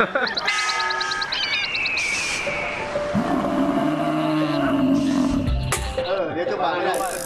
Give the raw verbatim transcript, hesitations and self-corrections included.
เออเดี๋ยวจะมาไม่ได้